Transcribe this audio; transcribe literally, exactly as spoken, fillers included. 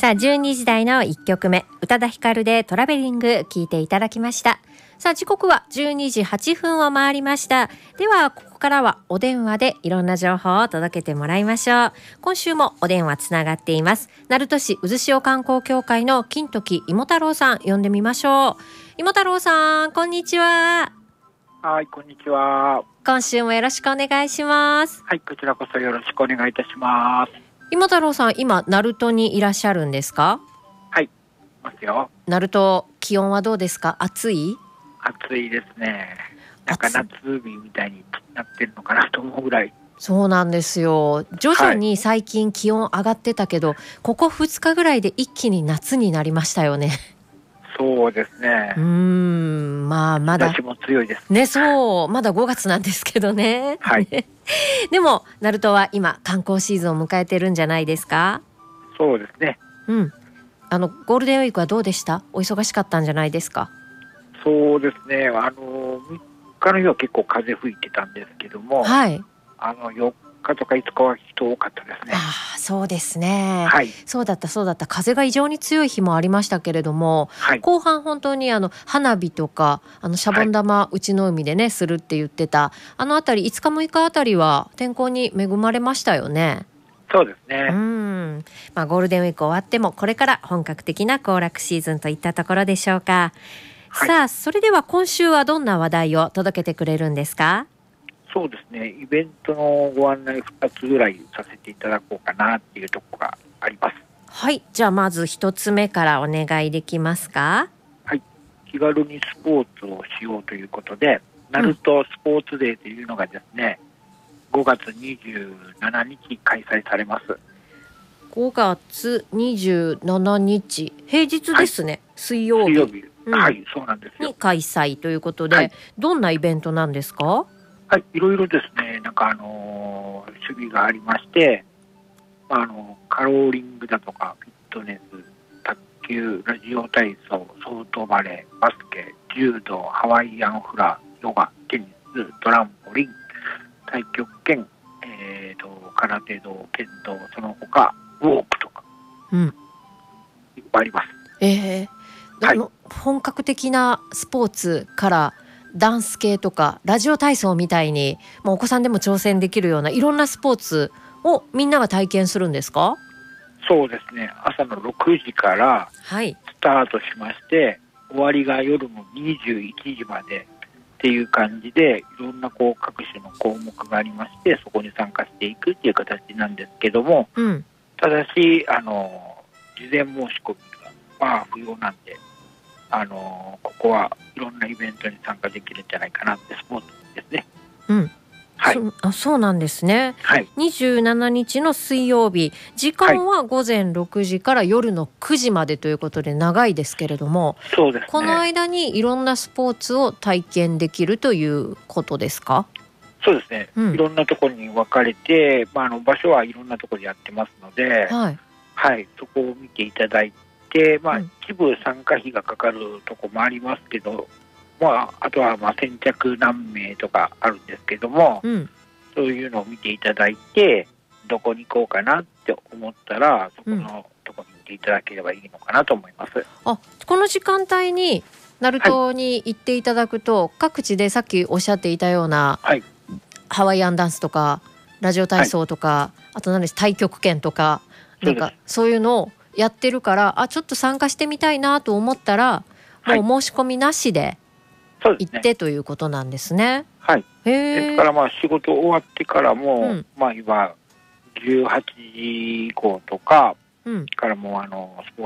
さあじゅうにじ台のいっきょくめ、宇多田ヒカルでトラベリング聴いていただきました。さあ時刻はじゅうにじはっぷんを回りました。ではここからはお電話でいろんな情報を届けてもらいましょう。今週もお電話つながっています。鳴門市渦潮観光協会の金時芋太郎さん呼んでみましょう。芋太郎さん、こんにちは。 はい、こんにちは。 今週もよろしくお願いします。 はい、こちらこそよろしくお願いいたします。 芋太郎さん、今鳴門にいらっしゃるんですか？ はい、いますよ。 鳴門、気温はどうですか？暑い？ 暑いですね。なんか夏日みたいになってるのかなと思うぐらい。 そうなんですよ。徐々に最近気温上がってたけど、はい、ここふつかぐらいで一気に夏になりましたよね。 そうですね。 うーん、まあまだ日差しも強いですね。そう、まだごがつなんですけどね。 はい。 でも鳴門は今観光シーズンを迎えてるんじゃないですか？ そうですね。 うん。あのゴールデンウィークはどうでした？お忙しかったんじゃないですか？ そうですね。あのみっかの日は結構風吹いてたんですけども、 はい。 あのよっかとかいつかは人多かったですね。 ああ、そうですね。 はい。 そうだったそうだった。風が異常に強い日もありましたけれども、 はい、 後半本当にあの花火とかあのシャボン玉、はい、うちの海でねするって言ってたあのあたりいつかむいかあたりは天候に恵まれましたよね。 そうですね。 うん、まあ、ゴールデンウィーク終わってもこれから本格的な行楽シーズンといったところでしょうか。はい、さあそれでは今週はどんな話題を届けてくれるんですか？ そうですね、イベントのご案内ふたつぐらいさせていただこうかなっていうところがあります。 はい、じゃあまずひとつめからお願いできますか？ はい、気軽にスポーツをしようということで、鳴門スポーツデーというのがですね、うん、ごがつにじゅうしちにち開催されます。 ごがつにじゅうしちにち、平日ですね。はい、水曜日。 水曜日、 うん、 はい、そうなんですよ。 に開催ということで、はい、どんなイベントなんですか？ はい、いろいろですね、なんかあのー、趣味がありまして、あのカローリングだとかフィットネス、卓球、ラジオ体操、ソフトバレー、バスケ、柔道、ハワイアンフラ、ヨガ、テニス、トランポリン、太極拳、えー、と空手道、剣道、その他ウォークとか、 うん、 いっぱいあります。 えー、はい、本格的なスポーツからダンス系とかラジオ体操みたいにもうお子さんでも挑戦できるようないろんなスポーツをみんなが体験するんですか？ そうですね、朝のろくじからスタートしまして、はい、終わりが夜のにじゅういちじまでっていう感じで、いろんなこう各種の項目がありまして、そこに参加していくっていう形なんですけども、うん、ただしあの事前申し込みがまあ不要なんで、あのここはいろんなイベントに参加できるんじゃないかなってスポーツですね。 うん、はい、そ, あそうなんですね。はい、にじゅうしちにちの水曜日、時間はごぜんろくじから夜のくじまでということで長いですけれども、 そうですね、 この間にいろんなスポーツを体験できるということですか？ そうですね、うん、いろんなところに分かれて、まあ、あの場所はいろんなところでやってますので、はいはい、そこを見ていただいて、まあ、一部参加費がかかるところもありますけど、まあ、あとはまあ先着何名とかあるんですけども、うん、そういうのを見ていただいて、どこに行こうかなって思ったらそこのところに行っていただければいいのかなと思います。うん、 あ、この時間帯に鳴門に行っていただくと、はい、各地でさっきおっしゃっていたような、はい、ハワイアンダンスとかラジオ体操とか、はい、あと何です太極拳とか、なんかそういうのをやってるから、あちょっと参加してみたいなと思ったら、はい、もう申し込みなしで行って、ね、ということなんですね。 はい、ですからまあ仕事終わってからも、うん、まあ今じゅうはちじ以降とか、うん、からもうあのスポーツ